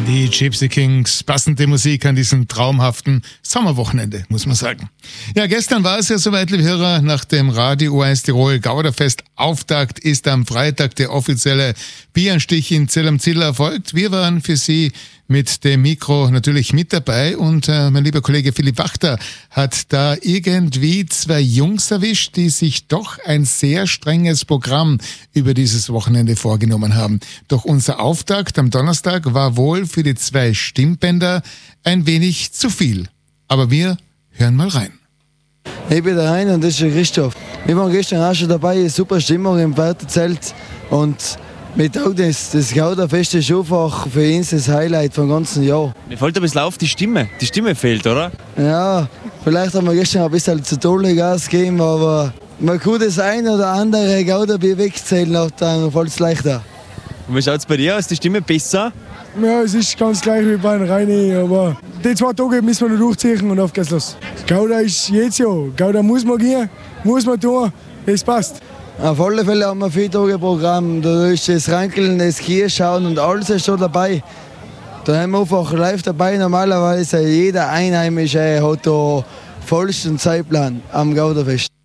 Die Gypsy Kings, passende Musik an diesem traumhaften Sommerwochenende, muss man sagen. Ja, gestern war es ja soweit, liebe Hörer, nach dem Radio O1 Tirol Gauderfest Auftakt ist am Freitag der offizielle Bieranstich in Zell am Ziller erfolgt. Wir waren für Sie mit dem Mikro natürlich mit dabei und mein lieber Kollege Philipp Wachter hat da irgendwie zwei Jungs erwischt, die sich doch ein sehr strenges Programm über dieses Wochenende vorgenommen haben. Doch unser Auftakt am Donnerstag war wohl für die zwei Stimmbänder ein wenig zu viel. Aber wir hören mal rein. Ich bin der Hein und das ist der Christoph. Wir waren gestern auch schon dabei, super Stimmung im Wärterzelt und mir taugt das Gauderfest ist einfach für uns das Highlight vom ganzen Jahr. Mir fällt ein bisschen auf die Stimme. Die Stimme fehlt, oder? Ja, vielleicht haben wir gestern ein bisschen zu dolle Gas gegeben, aber man kann das ein oder andere Gauderbier wegzählen, dann fällt es leichter. Und wie schaut es bei dir aus? Die Stimme besser? Ja, es ist ganz gleich wie bei den Reini, aber die 2 Tage müssen wir noch durchziehen und auf geht's los. Gauder ist jedes Jahr. Gauder muss man gehen, muss man tun, es passt. Auf alle Fälle haben wir 4 Tage Programm. Da ist das Rankeln, das Kierschauen und alles ist schon dabei. Da haben wir einfach live dabei. Normalerweise jeder Einheimische hat da vollsten Zeitplan am Gauderfest.